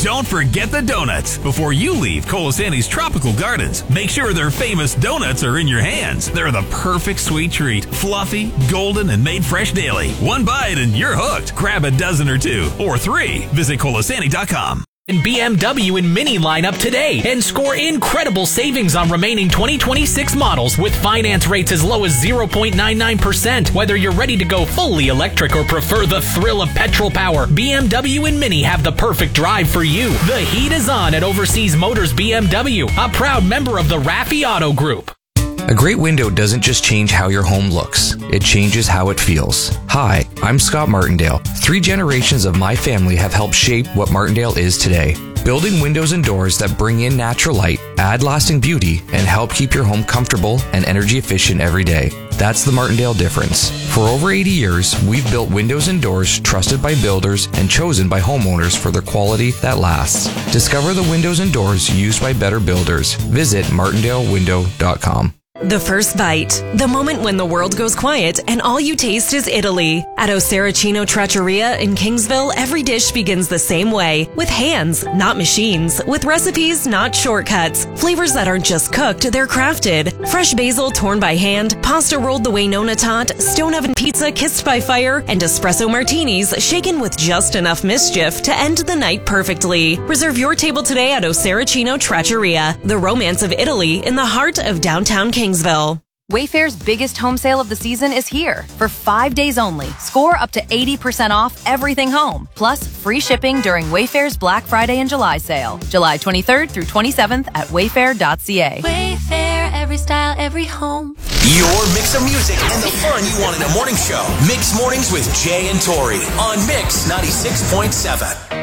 Don't forget the donuts. Before you leave Colasanti's Tropical Gardens, make sure their famous donuts are in your hands. They're the perfect sweet treat. Fluffy, golden, and made fresh daily. One bite and you're hooked. Grab a dozen or two, or 3. Visit Colasanti.com. In BMW and Mini lineup today and score incredible savings on remaining 2026 models with finance rates as low as 0.99%. Whether you're ready to go fully electric or prefer the thrill of petrol power, BMW and Mini have the perfect drive for you. The heat is on at Overseas Motors BMW, a proud member of the Raffi Auto Group. A great window doesn't just change how your home looks, it changes how it feels. Hi, I'm Scott Martindale. 3 generations of my family have helped shape what Martindale is today. Building windows and doors that bring in natural light, add lasting beauty, and help keep your home comfortable and energy efficient every day. That's the Martindale difference. For over 80 years, we've built windows and doors trusted by builders and chosen by homeowners for their quality that lasts. Discover the windows and doors used by better builders. Visit martindalewindow.com. The first bite. The moment when the world goes quiet and all you taste is Italy. At O Saracino Trattoria in Kingsville, every dish begins the same way. With hands, not machines. With recipes, not shortcuts. Flavors that aren't just cooked, they're crafted. Fresh basil torn by hand, pasta rolled the way Nonna taught, stone oven pizza kissed by fire, and espresso martinis shaken with just enough mischief to end the night perfectly. Reserve your table today at O Saracino Trattoria, the romance of Italy in the heart of downtown Kingsville. Wayfair's biggest home sale of the season is here. For 5 days only, score up to 80% off everything home, plus free shipping during Wayfair's Black Friday and July sale. July 23rd through 27th at wayfair.ca. Wayfair, every style, every home. Your mix of music and the fun you want in a morning show. Mix Mornings with Jay and Tori on Mix 96.7.